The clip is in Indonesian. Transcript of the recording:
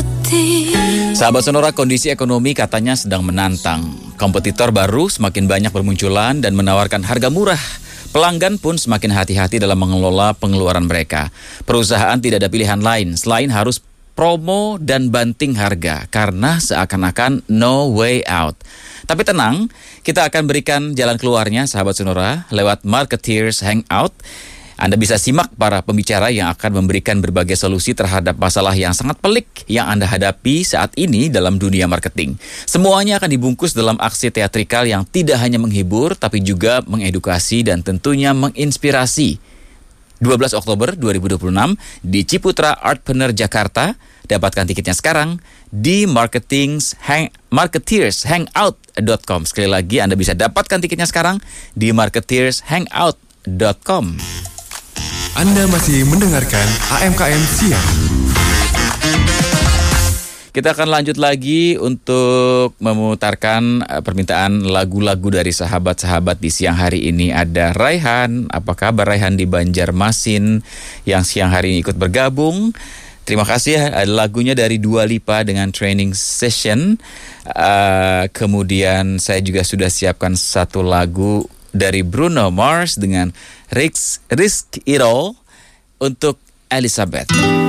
Sahabat Sonora, kondisi ekonomi katanya sedang menantang. Kompetitor baru semakin banyak bermunculan dan menawarkan harga murah. Pelanggan pun semakin hati-hati dalam mengelola pengeluaran mereka. Perusahaan tidak ada pilihan lain selain harus promo dan banting harga karena seakan-akan no way out. Tapi tenang, kita akan berikan jalan keluarnya sahabat Sonora lewat Marketeers Hangout. Anda bisa simak para pembicara yang akan memberikan berbagai solusi terhadap masalah yang sangat pelik yang Anda hadapi saat ini dalam dunia marketing. Semuanya akan dibungkus dalam aksi teatrikal yang tidak hanya menghibur, tapi juga mengedukasi dan tentunya menginspirasi. 12 Oktober 2026 di Ciputra Artpreneur Jakarta. Dapatkan tiketnya sekarang di marketeershangout.com. Sekali lagi, Anda bisa dapatkan tiketnya sekarang di marketeershangout.com. Anda masih mendengarkan AMKM Siang. Kita akan lanjut lagi untuk memutarkan permintaan lagu-lagu dari sahabat-sahabat di siang hari ini. Ada Raihan, apa kabar Raihan di Banjarmasin yang siang hari ini ikut bergabung. Terima kasih, ada lagunya dari Dua Lipa dengan Training Session. Kemudian saya juga sudah siapkan satu lagu dari Bruno Mars dengan Risk It All untuk Elizabeth.